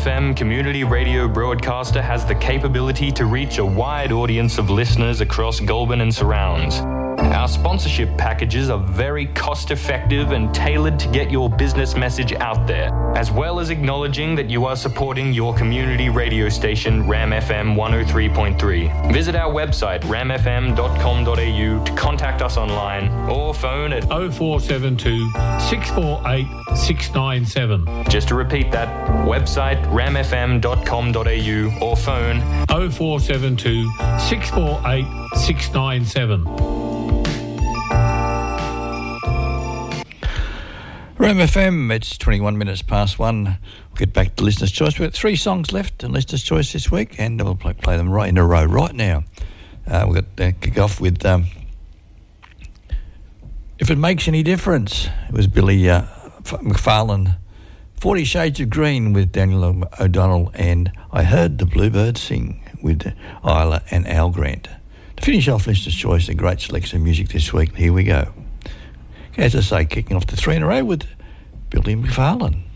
FM community radio broadcaster has the capability to reach a wide audience of listeners across Goulburn and surrounds. Our sponsorship packages are very cost-effective and tailored to get your business message out there, as well as acknowledging that you are supporting your community radio station, Ram FM 103.3. Visit our website, ramfm.com.au, to contact us online or phone at 0472 648 697. Just to repeat that, website ramfm.com.au or phone 0472 648 697. Ram FM, it's 21 minutes past 1. We'll get back to Listener's Choice. We've got 3 songs left in Listener's Choice this week, and we'll play them right in a row right now. We'll kick off with If It Makes Any Difference. It was Billy McFarlane, 40 Shades of Green with Daniel O'Donnell, and I Heard the Bluebird Sing with Isla and Al Grant. To finish off Listener's Choice, a great selection of music this week. Here we go. As I say, kicking off the 3 in a row with Billy McFarlane.